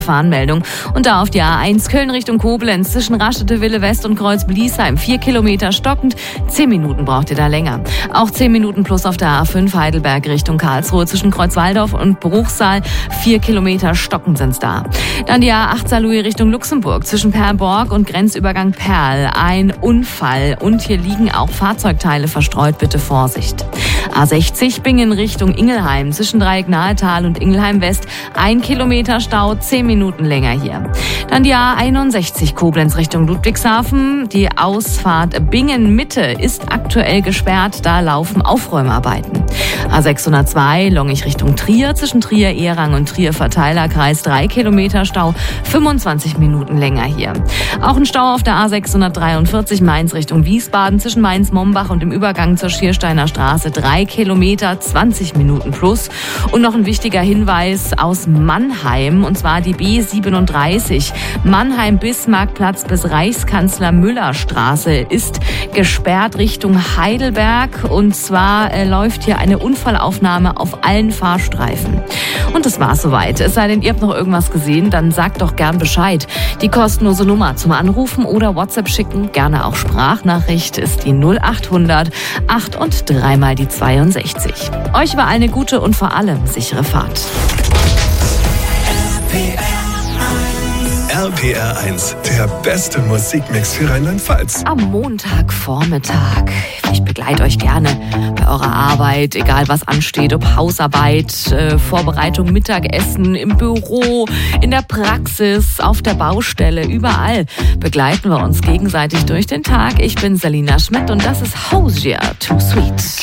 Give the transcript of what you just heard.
Warnmeldung. Und da auf die A1 Köln Richtung Koblenz zwischen Raschete-Wille West und Kreuz-Bliesheim 4 Kilometer stockend. 10 Minuten braucht ihr da länger. Auch 10 Minuten plus auf der A5 Heidelberg Richtung Karlsruhe zwischen Kreuzwaldorf und Bruchsal. 4 Kilometer stockend sind's da. Dann die A8 Saarlouis Richtung Luxemburg zwischen Perlborg und Grenzübergang Perl. Ein Unfall und hier liegen auch Fahrzeugteile verstreut. Bitte Vorsicht. A60 Bingen Richtung Ingelheim zwischen Dreieck-Nahetal und Ingelheim West. 1 Kilometer Stau, 10 Minuten länger hier. Dann die A61 Koblenz Richtung Ludwigshafen. Die Ausfahrt Bingen Mitte ist aktuell gesperrt. Da laufen Aufräumarbeiten. A602 Longich Richtung Trier zwischen Trier-Ehrang und Trier-Verteilerkreis. 3 Kilometer Stau, 25 Minuten länger hier. Auch ein Stau auf der A643 Mainz Richtung Wiesbaden zwischen Mainz-Mombach und dem Übergang zur Schiersteiner Straße. 3 Kilometer, 20 Minuten plus. Und noch ein wichtiger Hinweis aus Mannheim, und zwar die B37 Mannheim-Bismarckplatz bis Reichskanzler-Müller-Straße ist gesperrt Richtung Heidelberg. Und zwar läuft hier eine Unfallaufnahme auf allen Fahrstreifen. Und das war's soweit. Es sei denn, ihr habt noch irgendwas gesehen, dann sagt doch gern Bescheid. Die kostenlose Nummer zum Anrufen oder WhatsApp schicken, gerne auch Sprachnachricht, ist die 0800 8 und 3 mal die 62. Euch war eine gute und vor allem sichere Fahrt. RPR 1, der beste Musikmix für Rheinland-Pfalz. Am Montagvormittag. Ich begleite euch gerne bei eurer Arbeit, egal was ansteht, ob Hausarbeit, Vorbereitung, Mittagessen, im Büro, in der Praxis, auf der Baustelle, überall begleiten wir uns gegenseitig durch den Tag. Ich bin Selina Schmidt und das ist Hosier Too Sweet.